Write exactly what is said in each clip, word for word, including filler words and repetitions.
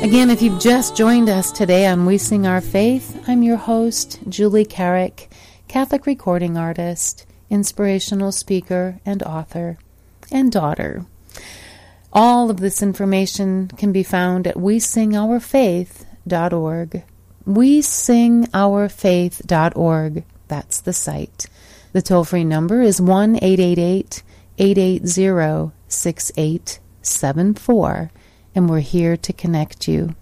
Again, if you've just joined us today on We Sing Our Faith, I'm your host, Julie Carrick, Catholic recording artist, inspirational speaker, and author, and daughter. All of this information can be found at we sing our faith dot org. we sing our faith dot org. That's the site. The toll-free number is one eight eight eight, eight eight zero, six eight seven four. And we're here to connect you.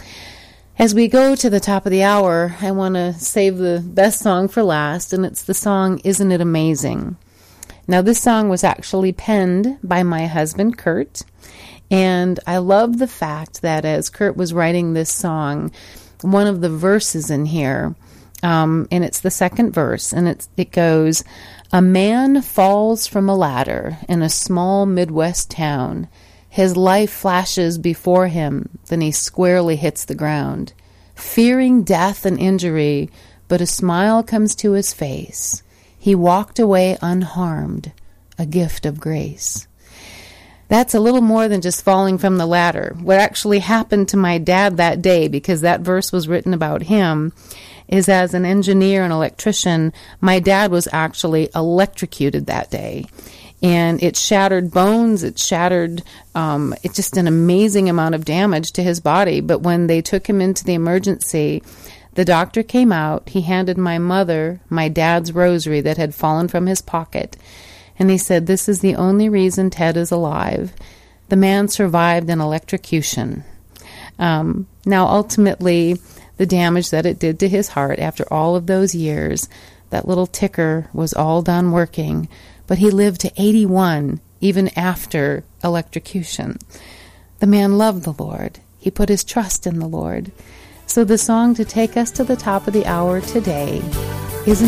As we go to the top of the hour, I want to save the best song for last, and it's the song, Isn't It Amazing? Now, this song was actually penned by my husband, Kurt, and I love the fact that as Kurt was writing this song, one of the verses in here, um, and it's the second verse, and it's, it goes, "A man falls from a ladder in a small Midwest town. His life flashes before him, then he squarely hits the ground, fearing death and injury, but a smile comes to his face. He walked away unharmed, a gift of grace." That's a little more than just falling from the ladder. What actually happened to my dad that day, because that verse was written about him, is as an engineer and electrician, my dad was actually electrocuted that day. And it shattered bones, it shattered, um, it's just an amazing amount of damage to his body. But when they took him into the emergency, the doctor came out, he handed my mother my dad's rosary that had fallen from his pocket, and he said, "This is the only reason Ted is alive. The man survived an electrocution." Um, now, ultimately, the damage that it did to his heart after all of those years, that little ticker was all done working. But he lived to eighty-one, even after electrocution. The man loved the Lord. He put his trust in the Lord. So the song to take us to the top of the hour today